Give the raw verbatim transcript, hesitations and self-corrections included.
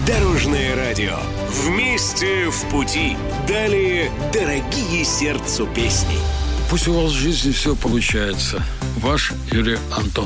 Дорожное радио. Вместе в пути. Далее дорогие сердцу песни. Пусть у вас в жизни все получается. Ваш Юрий Антон.